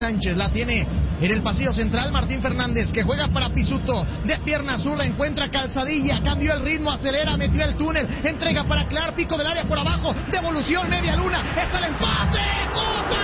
Sánchez la tiene en el pasillo central. Martín Fernández, que juega para Pisuto, de pierna zurda, encuentra Calzadilla, cambió el ritmo, acelera, metió el túnel, entrega para Clark, pico del área por abajo, devolución, media luna, está el empate. ¡Cota!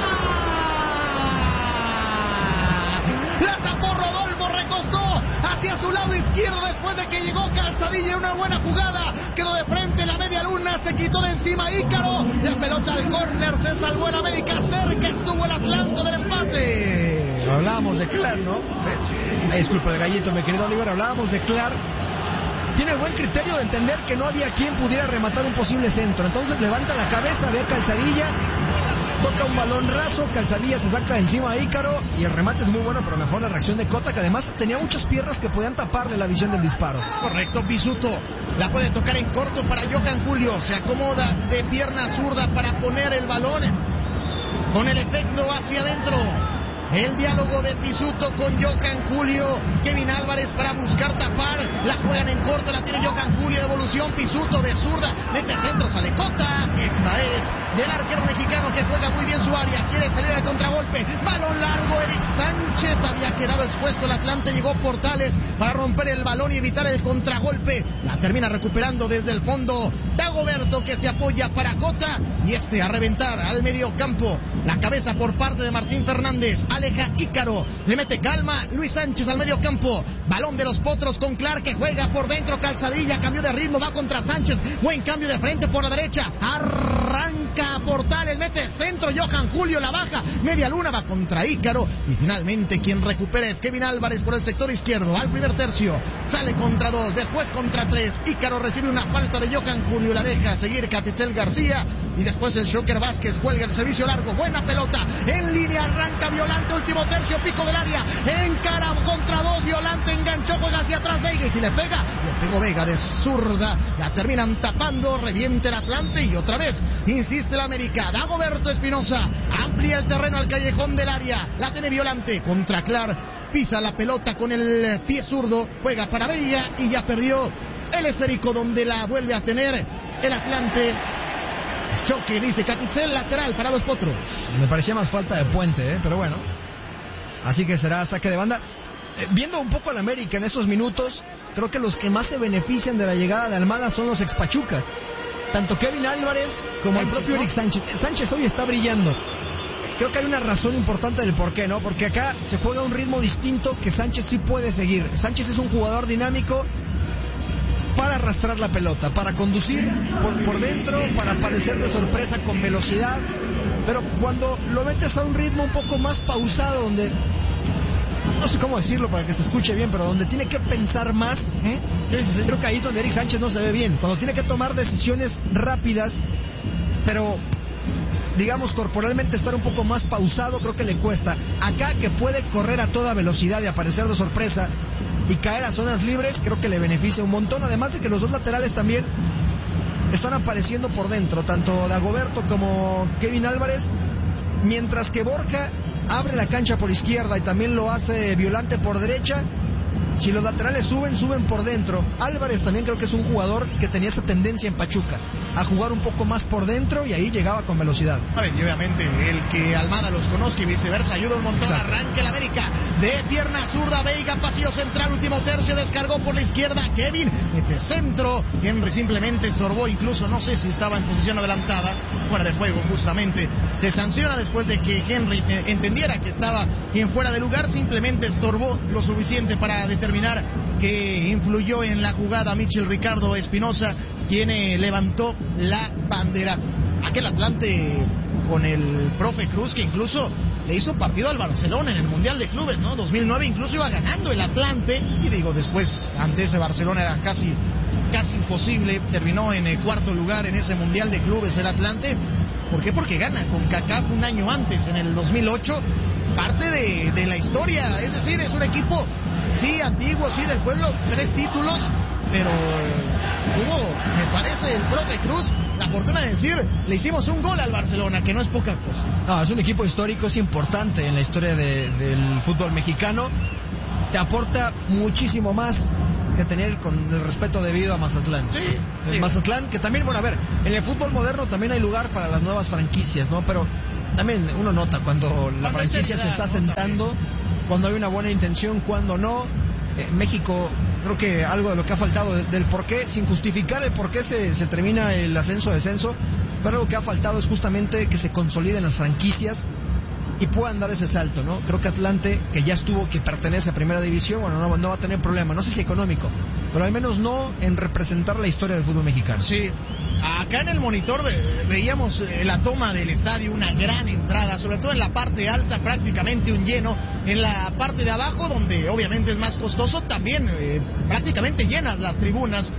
La tapó Rodolfo, recostó hacia su lado izquierdo después de que llegó Calzadilla en una buena jugada, quedó de frente la media luna, se quitó de encima Ícaro, la pelota al córner, se salvó el América, cerca estuvo el Atlante del empate. Hablábamos de Clark, ¿no? Disculpa el gallito, mi querido Oliver, hablábamos de Clark. Tiene el buen criterio de entender que no había quien pudiera rematar un posible centro, entonces levanta la cabeza, ve a Calzadilla, toca un balón raso, Calzadilla se saca de encima a Ícaro y el remate es muy bueno, pero mejor la reacción de Cota, que además tenía muchas piernas que podían taparle la visión del disparo. Correcto, Pisuto la puede tocar en corto para Johan Julio, se acomoda de pierna zurda para poner el balón con el efecto hacia adentro. El diálogo de Pisuto con Johan Julio, Kevin Álvarez para buscar tapar, la juegan en corto, la tiene Johan Julio, devolución, Pisuto de zurda, mete centro, sale Cota, esta es del arquero mexicano que juega muy bien su área, quiere salir al contragolpe, balón largo, Eric Sánchez, había quedado expuesto el Atlante, llegó Portales para romper el balón y evitar el contragolpe, la termina recuperando desde el fondo, Dagoberto que se apoya para Cota, y a reventar al medio campo, la cabeza por parte de Martín Fernández, aleja Ícaro, le mete calma Luis Sánchez al medio campo, balón de los Potros con Clark que juega por dentro, Calzadilla, cambio de ritmo, va contra Sánchez, buen cambio de frente por la derecha, arranca Portales, mete centro, Johan Julio la baja, media luna va contra Ícaro, y finalmente quien recupera es Kevin Álvarez por el sector izquierdo, al primer tercio, sale contra dos, después contra tres, Ícaro recibe una falta de Johan Julio, la deja seguir Catitzel García, y después el Shocker Vázquez cuelga el servicio largo, buena pelota, en línea, arranca Violante, último tercio, pico del área, encara contra dos, Violante enganchó, juega hacia atrás Vega y si le pega, le pegó Vega de zurda, la terminan tapando, reviente el Atlante y otra vez insiste la América, Dagoberto Espinosa, amplía el terreno al callejón del área, la tiene Violante contra Clark, pisa la pelota con el pie zurdo, juega para Vega y ya perdió el esférico donde la vuelve a tener el Atlante. Choque, dice Catitzel, lateral para los Potros. Me parecía más falta de Puente, pero bueno. Así que será saque de banda. Viendo un poco al América en estos minutos, creo que los que más se benefician de la llegada de Almada son los ex Pachuca. Tanto Kevin Álvarez como el propio Eric Sánchez. Sánchez hoy está brillando. Creo que hay una razón importante del por qué, ¿no? Porque acá se juega a un ritmo distinto que Sánchez sí puede seguir. Sánchez es un jugador dinámico para arrastrar la pelota, para conducir por dentro, para aparecer de sorpresa con velocidad, pero cuando lo metes a un ritmo un poco más pausado, donde, no sé cómo decirlo para que se escuche bien, pero donde tiene que pensar más, sí. Creo que ahí es donde Eric Sánchez no se ve bien, cuando tiene que tomar decisiones rápidas, pero digamos corporalmente estar un poco más pausado, creo que le cuesta. Acá que puede correr a toda velocidad y aparecer de sorpresa y caer a zonas libres, creo que le beneficia un montón, además de que los dos laterales también están apareciendo por dentro, tanto Dagoberto como Kevin Álvarez, mientras que Borja abre la cancha por izquierda y también lo hace Violante por derecha. Si los laterales suben por dentro. Álvarez también creo que es un jugador que tenía esa tendencia en Pachuca, a jugar un poco más por dentro y ahí llegaba con velocidad. A ver, y obviamente el que Almada los conozca y viceversa ayuda un montón. Exacto. Arranque el América de pierna zurda, Veiga, pasillo central, último tercio, descargó por la izquierda, Kevin, mete centro, Henry simplemente estorbó, incluso no sé si estaba en posición adelantada, fuera de juego justamente, se sanciona después de que Henry entendiera que estaba en fuera de lugar, simplemente estorbó lo suficiente para determinar que influyó en la jugada Michel Ricardo Espinosa, quien levantó la bandera. Aquel Atlante con el profe Cruz, que incluso le hizo partido al Barcelona en el Mundial de Clubes, ¿no? 2009 incluso iba ganando el Atlante, y digo, después ante ese Barcelona era casi imposible, terminó en el cuarto lugar en ese Mundial de Clubes el Atlante. ¿Por qué? Porque gana con CACAF un año antes, en el 2008, parte de la historia, es decir, es un equipo, sí, antiguo, sí, del pueblo, 3 títulos, pero hubo, me parece, el profe Cruz la fortuna de decir, le hicimos un gol al Barcelona, que no es poca cosa. No, es un equipo histórico, es importante en la historia del fútbol mexicano, te aporta muchísimo más que tener con el respeto debido a Mazatlán. Sí. Mazatlán, que también, bueno, a ver, en el fútbol moderno también hay lugar para las nuevas franquicias, ¿no? Pero también uno nota cuando la franquicia se está sentando, cuando hay una buena intención, cuando no. México, creo que algo de lo que ha faltado del por qué, sin justificar el por qué se termina el ascenso-descenso, pero algo que ha faltado es justamente que se consoliden las franquicias y puedan dar ese salto, ¿no? Creo que Atlante, que ya estuvo, que pertenece a Primera División, bueno, no va a tener problema, no sé si económico, pero al menos no en representar la historia del fútbol mexicano. Sí, acá en el monitor veíamos la toma del estadio, una gran entrada, sobre todo en la parte alta, prácticamente un lleno, en la parte de abajo, donde obviamente es más costoso, también prácticamente llenas las tribunas,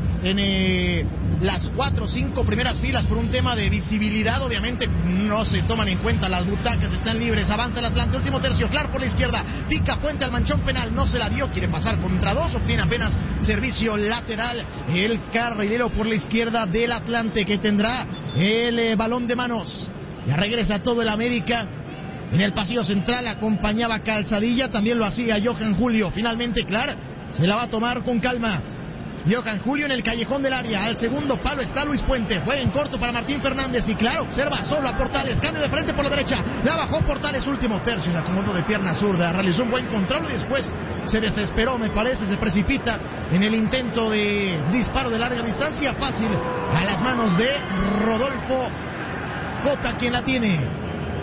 en las 4 o 5 primeras filas por un tema de visibilidad. Obviamente no se toman en cuenta las butacas, están libres. Avanza el Atlante, último tercio, Clark por la izquierda, pica Puente al manchón penal, no se la dio, quiere pasar contra dos, obtiene apenas servicio lateral el carrilero por la izquierda del Atlante, que tendrá el balón de manos. Ya regresa todo el América. En el pasillo central acompañaba Calzadilla, también lo hacía Johan Julio. Finalmente Clark se la va a tomar con calma. Johan Julio en el callejón del área, al segundo palo está Luis Puente, juega en corto para Martín Fernández y claro, observa solo a Portales, cambio de frente por la derecha, la bajó Portales, último tercio, se acomodó de pierna zurda, realizó un buen control y después se desesperó, me parece, se precipita en el intento de disparo de larga distancia, fácil a las manos de Rodolfo Cota, quien la tiene.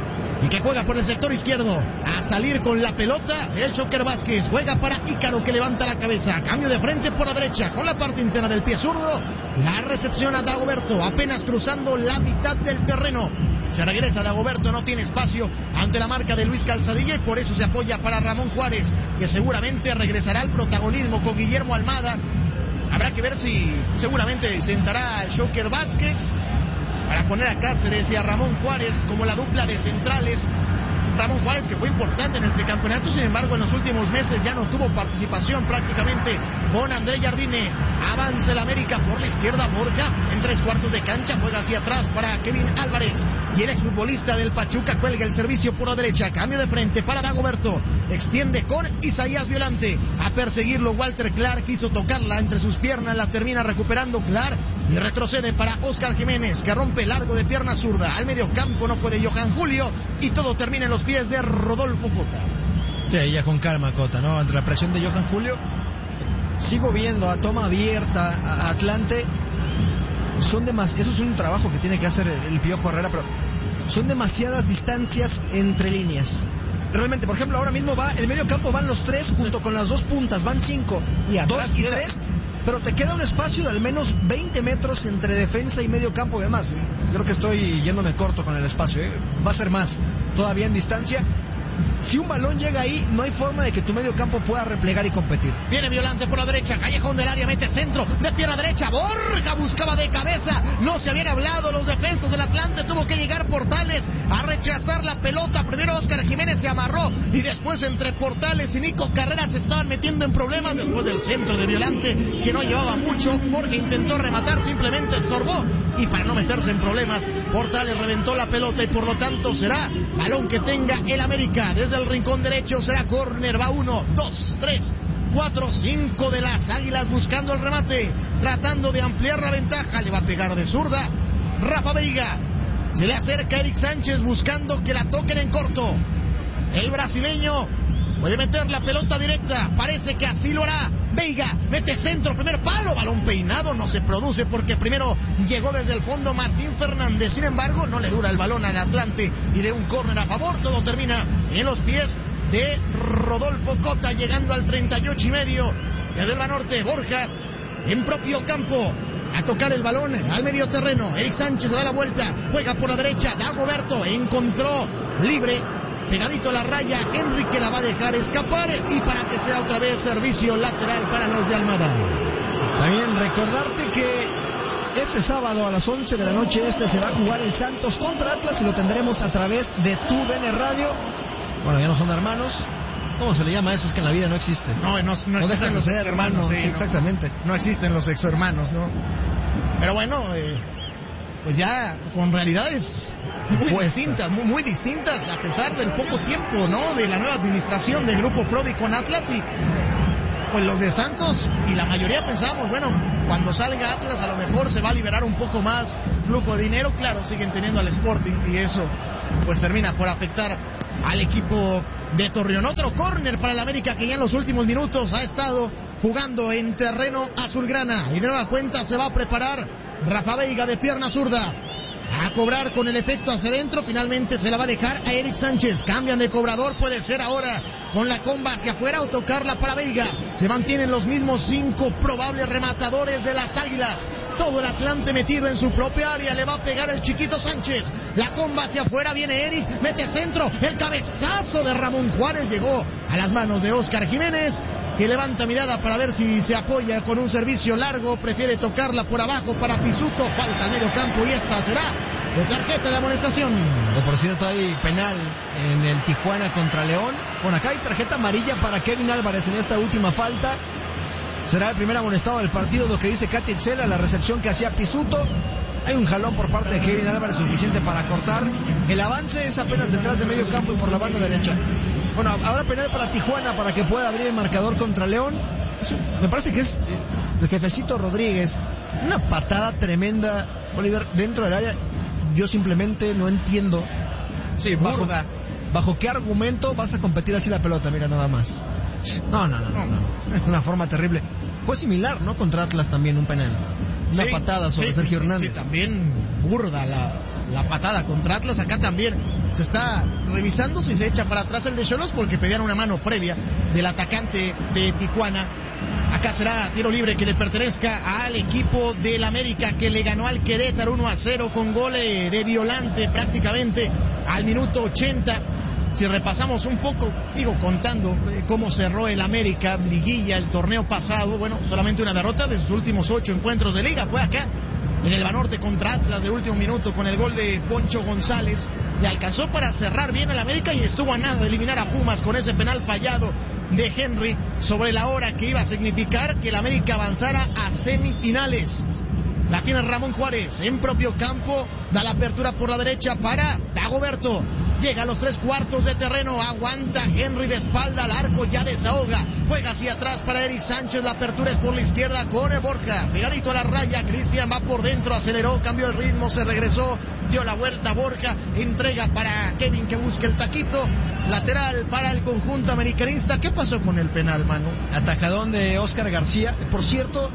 Y que juega por el sector izquierdo, a salir con la pelota, el Joker Vázquez, juega para Ícaro, que levanta la cabeza, cambio de frente por la derecha, con la parte interna del pie zurdo, la recepción a Dagoberto, apenas cruzando la mitad del terreno, se regresa Dagoberto, no tiene espacio ante la marca de Luis Calzadilla y por eso se apoya para Ramón Juárez, que seguramente regresará al protagonismo con Guillermo Almada. Habrá que ver si seguramente sentará a Joker Vázquez para poner a Cáceres y a Ramón Juárez como la dupla de centrales. Ramón Juárez, que fue importante en este campeonato, sin embargo en los últimos meses ya no tuvo participación prácticamente con André Jardine. Avanza el América por la izquierda, Borja en 3/4 de cancha, juega hacia atrás para Kevin Álvarez y el exfutbolista del Pachuca cuelga el servicio por la derecha, cambio de frente para Dagoberto, extiende con Isaías Violante, a perseguirlo Walter Clark, quiso tocarla entre sus piernas, la termina recuperando Clark y retrocede para Óscar Jiménez, que rompe largo de pierna zurda, al medio campo no puede Johan Julio y todo termina en los pies de Rodolfo Cota. Sí, ya con calma Cota, ¿no? Ante la presión de Johan Julio, sigo viendo a toma abierta a Atlante. Eso es un trabajo que tiene que hacer el Piojo Herrera, pero son demasiadas distancias entre líneas. Realmente, por ejemplo, ahora mismo el medio campo van los tres junto con las dos puntas, van 5 y 2 y 3. Pero te queda un espacio de al menos 20 metros entre defensa y medio campo y demás. Creo que estoy yéndome corto con el espacio, ¿eh? Va a ser más, todavía en distancia. Si un balón llega ahí, no hay forma de que tu medio campo pueda replegar y competir. Viene Violante por la derecha, callejón del área, mete centro, de pierna derecha, Borja buscaba de cabeza, no se habían hablado los defensas del Atlante, tuvo que llegar Portales a rechazar la pelota, primero Óscar Jiménez se amarró y después entre Portales y Nico Carrera se estaban metiendo en problemas después del centro de Violante, que no llevaba mucho, Borja intentó rematar, simplemente estorbó y para no meterse en problemas, Portales reventó la pelota y por lo tanto será balón que tenga el América. Desde el rincón derecho será córner, va 1, 2, 3, 4, 5 de las Águilas buscando el remate, tratando de ampliar la ventaja, le va a pegar de zurda Rafa Veiga, se le acerca Eric Sánchez buscando que la toquen en corto, el brasileño puede meter la pelota directa, parece que así lo hará. Veiga, mete centro, primer palo, balón peinado, no se produce porque primero llegó desde el fondo Martín Fernández, sin embargo no le dura el balón al Atlante y de un córner a favor, todo termina en los pies de Rodolfo Cota, llegando al 38 y medio, desde el Banorte, Borja en propio campo, a tocar el balón al medio terreno, Eric Sánchez da la vuelta, juega por la derecha, Dagoberto encontró libre, pegadito a la raya, Enrique la va a dejar escapar y para que sea otra vez servicio lateral para los de Almada. También recordarte que este sábado a las 11 de la noche se va a jugar el Santos contra Atlas y lo tendremos a través de TUDN Radio. Bueno, ya no son hermanos. ¿Cómo se le llama eso? Es que en la vida no existe. No existen los hermanos. Sí, exactamente. No existen los ex hermanos, ¿no? Pero bueno, pues ya con realidades muy distintas, a pesar del poco tiempo, ¿no?, de la nueva administración del Grupo Prodi con Atlas, y pues los de Santos y la mayoría pensábamos, bueno, cuando salga Atlas a lo mejor se va a liberar un poco más flujo de dinero, claro, siguen teniendo al Sporting y eso pues termina por afectar al equipo de Torreón. Otro córner para el América, que ya en los últimos minutos ha estado jugando en terreno azulgrana, y de nueva cuenta se va a preparar Rafa Veiga de pierna zurda a cobrar con el efecto hacia adentro. Finalmente se la va a dejar a Eric Sánchez. Cambian de cobrador, puede ser ahora con la comba hacia afuera o tocarla para Veiga. Se mantienen los mismos 5 probables rematadores de las Águilas. Todo el Atlante metido en su propia área. Le va a pegar el chiquito Sánchez. La comba hacia afuera, viene Eric, mete centro. El cabezazo de Ramón Juárez llegó a las manos de Óscar Jiménez, que levanta mirada para ver si se apoya con un servicio largo. Prefiere tocarla por abajo para Pisuto. Falta al medio campo y esta será de tarjeta de amonestación. Por cierto, hay penal en el Tijuana contra León. Bueno, acá hay tarjeta amarilla para Kevin Álvarez en esta última falta. Será el primer amonestado del partido, lo que dice Katy Etzela, la recepción que hacía Pisuto. Hay un jalón por parte de Kevin Álvarez suficiente para cortar. El avance es apenas detrás de medio campo y por la banda derecha. Bueno, ahora penal para Tijuana para que pueda abrir el marcador contra León. Me parece que es el jefecito Rodríguez. Una patada tremenda, Oliver, dentro del área. Yo simplemente no entiendo. Sí, burda. ¿Bajo qué argumento vas a competir así la pelota? Mira, nada más. No. Una forma terrible. Fue similar, ¿no? Contra Atlas también, un penal. Una patada sobre Sergio Hernández. Sí, también burda la patada contra Atlas. Acá también se está revisando si se echa para atrás el de Xolos, porque pedían una mano previa del atacante de Tijuana. Acá será tiro libre que le pertenezca al equipo del América, que le ganó al Querétaro 1-0 con gol de Violante prácticamente al minuto 80. Si repasamos un poco, contando cómo cerró el América, liguilla, el torneo pasado, bueno, solamente una derrota de sus últimos 8 encuentros de liga fue acá, en el Banorte contra Atlas de último minuto, con el gol de Poncho González. Le alcanzó para cerrar bien el América y estuvo a nada de eliminar a Pumas con ese penal fallado de Henry sobre la hora, que iba a significar que el América avanzara a semifinales. La tiene Ramón Juárez en propio campo, da la apertura por la derecha para Dagoberto. Llega a los 3/4 de terreno, aguanta Henry de espalda al arco, ya desahoga, juega hacia atrás para Eric Sánchez, la apertura es por la izquierda con Borja, pegadito a la raya, Cristian va por dentro, aceleró, cambió el ritmo, se regresó, dio la vuelta Borja, entrega para Kevin que busca el taquito, lateral para el conjunto americanista. ¿Qué pasó con el penal, Manu? Atajadón de Óscar García, por cierto,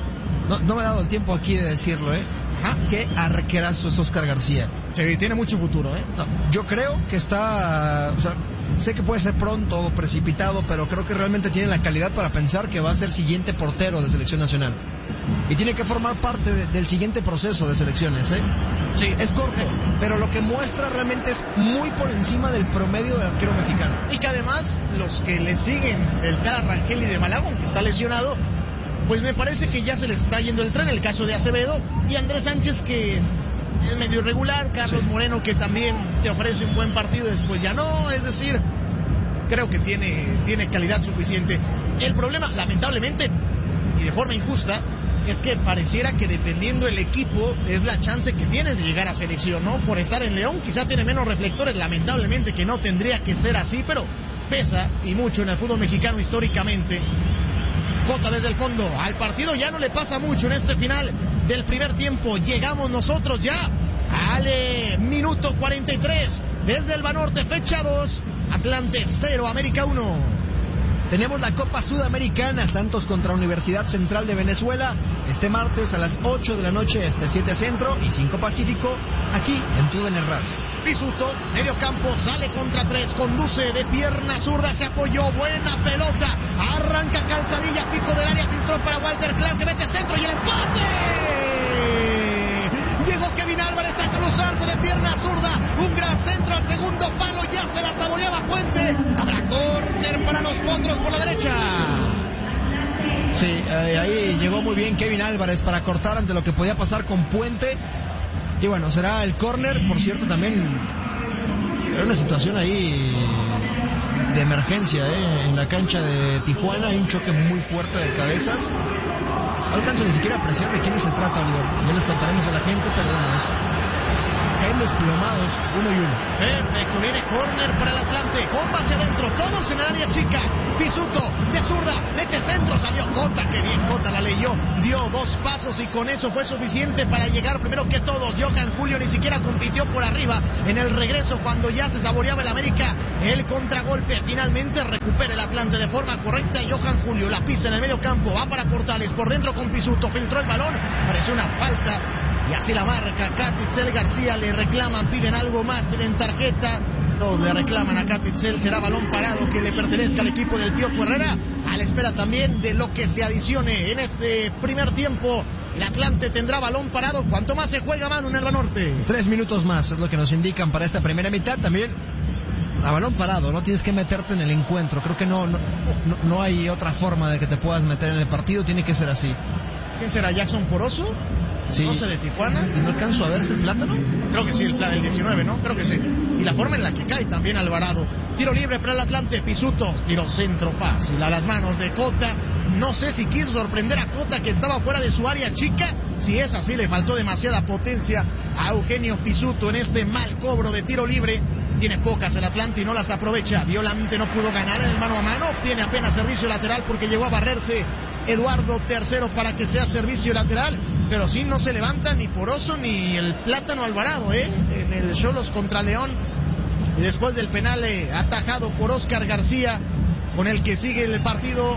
no me he dado el tiempo aquí de decirlo, Ajá. Qué arquerazo es Óscar García. Sí, tiene mucho futuro, No, yo creo que está, sé que puede ser pronto o precipitado, pero creo que realmente tiene la calidad para pensar que va a ser siguiente portero de selección nacional. Y tiene que formar parte del siguiente proceso de selecciones, Sí, es corto, pero lo que muestra realmente es muy por encima del promedio del arquero mexicano. Y que además, los que le siguen el tal Rangel y de Malagón, que está lesionado, pues me parece que ya se les está yendo el tren, el caso de Acevedo y Andrés Sánchez, que es medio irregular, Carlos Moreno, que también te ofrece un buen partido, después ya no, es decir, creo que tiene calidad suficiente. El problema, lamentablemente, y de forma injusta, es que pareciera que dependiendo el equipo es la chance que tienes de llegar a selección, ¿no? Por estar en León quizá tiene menos reflectores, lamentablemente que no tendría que ser así, pero pesa y mucho en el fútbol mexicano históricamente. Cota desde el fondo, al partido ya no le pasa mucho en este final del primer tiempo. Llegamos nosotros ya al minuto 43 desde el Banorte, fecha 2, Atlante 0, América 1. Tenemos la Copa Sudamericana, Santos contra Universidad Central de Venezuela, este martes a las 8 de la noche, 7 Centro y 5 Pacífico, aquí en TUDN Radio. Pisuto, medio campo, sale contra 3, conduce de pierna zurda, se apoyó, buena pelota, arranca Calzadilla, pico del área, filtró para Walter Clark, que mete centro y el empate. Llegó Kevin Álvarez a cruzarse de pierna zurda, un gran centro al segundo palo, ya se la saboreaba Puente, habrá córner para los Potros por la derecha. Sí, ahí llegó muy bien Kevin Álvarez para cortar ante lo que podía pasar con Puente. Y bueno, será el córner, por cierto, también era una situación ahí de emergencia, en la cancha de Tijuana, hay un choque muy fuerte de cabezas. No alcanzo ni siquiera a apreciar de quién se trata, Oliver. Ya les contaremos a la gente, pero bueno, caen desplomados 1-1. Perfecto, viene córner para el Atlante, comba hacia adentro, todos en el área chica. Pisuto de zurda, mete centro, salió Cota, que bien Cota la leyó, dio 2 pasos y con eso fue suficiente para llegar primero que todos. Johan Julio ni siquiera compitió por arriba en el regreso cuando ya se saboreaba el América el contragolpe. Finalmente recupera el Atlante de forma correcta. Johan Julio la pisa en el medio campo, va para Portales, por dentro con Pisuto, filtró el balón, pareció una falta y así la marca Catitzel García. Le reclaman, piden algo más, piden tarjeta. Todos le reclaman a Catitzel, será balón parado que le pertenezca al equipo del Piojo Herrera, a la espera también de lo que se adicione en este primer tiempo. El Atlante tendrá balón parado. ¿Cuánto más se juega, Manu, en el Banorte? 3 minutos más es lo que nos indican para esta primera mitad. También a balón parado, no tienes que meterte en el encuentro. Creo que no hay otra forma de que te puedas meter en el partido, tiene que ser así. ¿Quién será? ¿Jackson Poroso? Sí. 12 de Tijuana. ¿Y no alcanzo a verse el plátano? Creo que sí, el 19, ¿no? Creo que sí. Y la forma en la que cae también Alvarado. Tiro libre para el Atlante, Pisuto, tiro centro fácil a las manos de Cota. No sé si quiso sorprender a Cota, que estaba fuera de su área chica. Si es así, le faltó demasiada potencia a Eugenio Pisuto en este mal cobro de tiro libre. Tiene pocas el Atlante y no las aprovecha. Violante no pudo ganar en el mano a mano. Obtiene apenas servicio lateral porque llegó a barrerse Eduardo III para que sea servicio lateral. Pero sí, no se levanta ni Poroso ni el Plátano Alvarado, en el Xolos contra León. Y después del penal atajado por Oscar García, con el que sigue el partido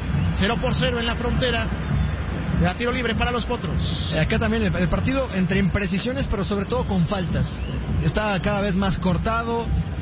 0-0 en la frontera. Será tiro libre para los Potros. Acá también el partido entre imprecisiones, pero sobre todo con faltas. Está cada vez más cortado.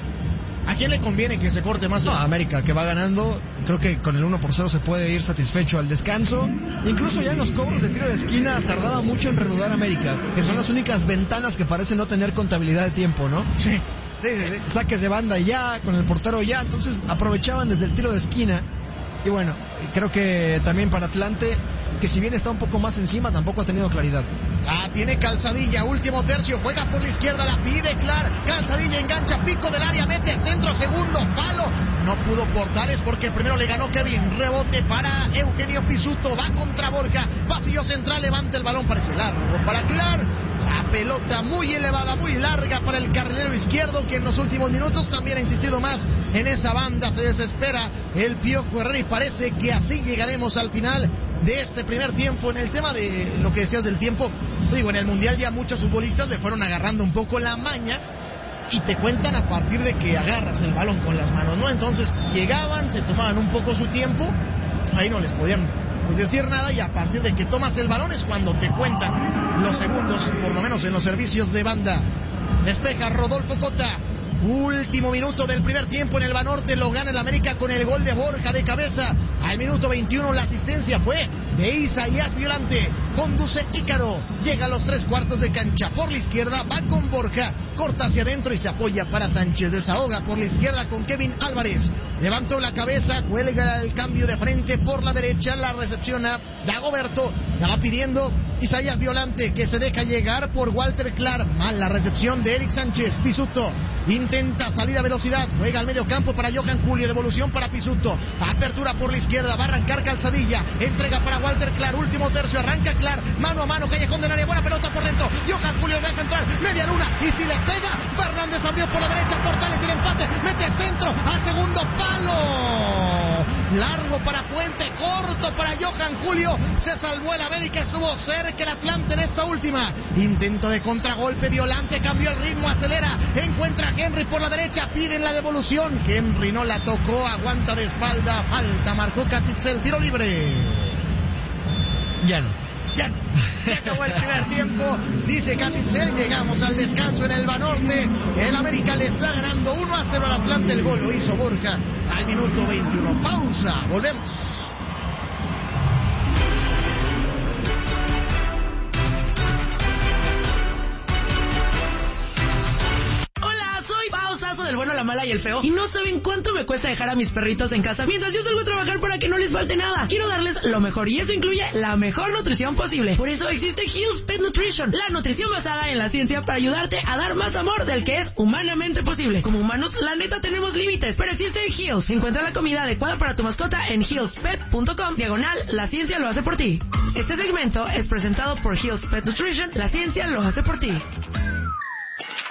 ¿A quién le conviene que se corte más? No, a América, que va ganando. Creo que con el 1-0 se puede ir satisfecho al descanso. Incluso ya en los cobros de tiro de esquina tardaba mucho en reanudar América, que son las únicas ventanas que parecen no tener contabilidad de tiempo, ¿no? Sí. Saques de banda ya, con el portero ya. Entonces aprovechaban desde el tiro de esquina. Y bueno, creo que también para Atlante, que si bien está un poco más encima, tampoco ha tenido claridad. Tiene Calzadilla, último tercio, juega por la izquierda, la pide Clar, Calzadilla engancha, pico del área, mete centro, segundo, palo, no pudo Portales porque primero le ganó Kevin, rebote para Eugenio Pisuto, va contra Borja, pasillo central, levanta el balón, parece largo para Clar, la pelota muy elevada, muy larga para el carrilero izquierdo, que en los últimos minutos también ha insistido más en esa banda, se desespera el Piojo Herrera y parece que así llegaremos al final de este primer tiempo. En el tema de lo que decías del tiempo, digo, en el Mundial ya muchos futbolistas le fueron agarrando un poco la maña y te cuentan a partir de que agarras el balón con las manos, ¿no? Entonces llegaban, se tomaban un poco su tiempo, ahí no les podían decir nada, y a partir de que tomas el balón es cuando te cuentan los segundos, por lo menos en los servicios de banda. Despeja Rodolfo Cota. Último minuto del primer tiempo en el Banorte, lo gana el América con el gol de Borja de cabeza. Al minuto 21 la asistencia fue de Isaías Violante. Conduce Ícaro, llega a los 3/4 de cancha por la izquierda, va con Borja, corta hacia adentro y se apoya para Sánchez. Desahoga por la izquierda con Kevin Álvarez. Levantó la cabeza, cuelga el cambio de frente por la derecha, la recepciona Dagoberto, la va pidiendo Isaías Violante, que se deja llegar por Walter Clar. Mal la recepción de Eric Sánchez. Pisuto intenta salir a velocidad, juega al medio campo para Johan Julio, devolución para Pisuto, apertura por la izquierda, va a arrancar Calzadilla, entrega para Walter Clar, último tercio, arranca Clar, mano a mano, callejón del área, buena pelota por dentro, Johan Julio deja entrar, media luna, y si le pega, Fernández abrió por la derecha, Portales y el empate, mete el centro, al segundo palo, largo para Puente, corto para Johan Julio, se salvó el América, estuvo cerca el Atlante en esta última, intento de contragolpe, Violante cambió el ritmo, acelera, encuentra a Henry por la derecha, piden la devolución, Henry no la tocó, aguanta de espalda, falta, marcó Catitzel, tiro libre. Ya acabó el primer tiempo, dice Catitzel, llegamos al descanso en el Banorte, el América le está ganando 1-0 al Atlante, el gol lo hizo Borja al minuto 21, pausa, volvemos. Del bueno, la mala y el feo, y no saben cuánto me cuesta dejar a mis perritos en casa mientras yo salgo a trabajar para que no les falte nada. Quiero darles lo mejor y eso incluye la mejor nutrición posible. Por eso existe Hill's Pet Nutrition, la nutrición basada en la ciencia para ayudarte a dar más amor del que es humanamente posible. Como humanos, la neta tenemos límites, pero existe Hill's. Encuentra la comida adecuada para tu mascota en hillspet.com/, la ciencia lo hace por ti. Este segmento es presentado por Hill's Pet Nutrition, la ciencia lo hace por ti.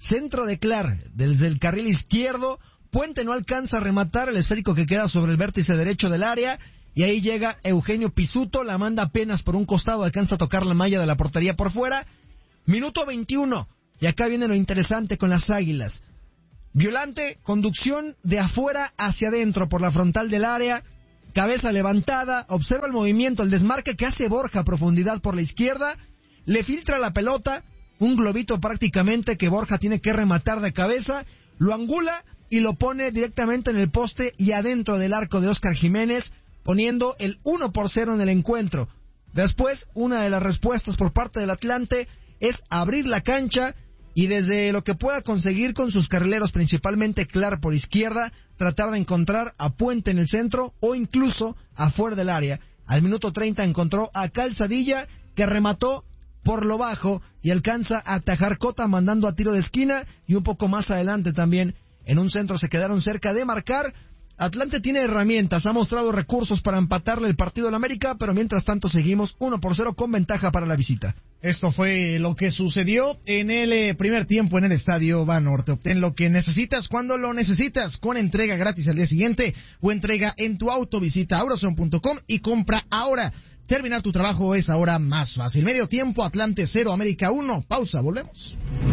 centro de Clar desde el carril izquierdo. Puente no alcanza a rematar el esférico que queda sobre el vértice derecho del área. Y ahí llega Eugenio Pizzuto, la manda apenas por un costado, alcanza a tocar la malla de la portería por fuera. Minuto 21, y acá viene lo interesante con las Águilas. Violante, conducción de afuera hacia adentro por la frontal del área, cabeza levantada, observa el movimiento, el desmarque que hace Borja a profundidad por la izquierda, le filtra la pelota, un globito prácticamente que Borja tiene que rematar de cabeza, lo angula y lo pone directamente en el poste y adentro del arco de Óscar Jiménez, poniendo el 1-0 en el encuentro. Después, una de las respuestas por parte del Atlante es abrir la cancha y desde lo que pueda conseguir con sus carrileros, principalmente Clar por izquierda, tratar de encontrar a Puente en el centro o incluso afuera del área. Al minuto 30 encontró a Calzadilla, que remató por lo bajo y alcanza a atajar Cota mandando a tiro de esquina, y un poco más adelante también en un centro se quedaron cerca de marcar. Atlante tiene herramientas, ha mostrado recursos para empatarle el partido al América, pero mientras tanto seguimos 1-0 con ventaja para la visita. Esto fue lo que sucedió en el primer tiempo en el Estadio Banorte. Obtén lo que necesitas cuando lo necesitas, con entrega gratis al día siguiente o entrega en tu auto. Visita aurazone.com y compra ahora. Terminar tu trabajo es ahora más fácil. Medio tiempo, Atlante 0, América 1. Pausa, volvemos.